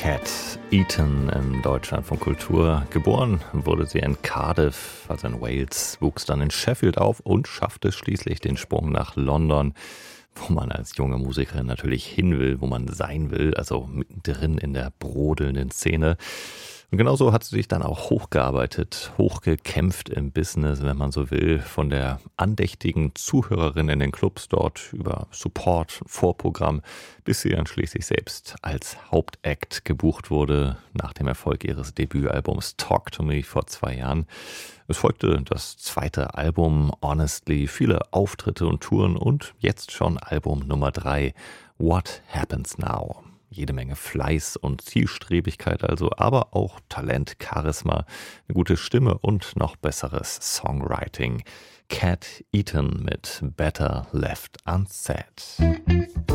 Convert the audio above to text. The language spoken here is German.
Cat Eaton im Deutschlandfunk Kultur. Geboren wurde sie in Cardiff, also in Wales, wuchs dann in Sheffield auf und schaffte schließlich den Sprung nach London, wo man als junge Musikerin natürlich hin will, wo man sein will, also mittendrin in der brodelnden Szene. Und genauso hat sie sich dann auch hochgearbeitet, hochgekämpft im Business, wenn man so will, von der andächtigen Zuhörerin in den Clubs dort über Support, Vorprogramm, bis sie dann schließlich selbst als Hauptact gebucht wurde nach dem Erfolg ihres Debütalbums Talk to Me vor 2 Jahren. Es folgte das zweite Album Honestly, viele Auftritte und Touren und jetzt schon Album Nummer 3, What Happens Now. Jede Menge Fleiß und Zielstrebigkeit also, aber auch Talent, Charisma, eine gute Stimme und noch besseres Songwriting. Cat Eaton mit Better Left Unsaid.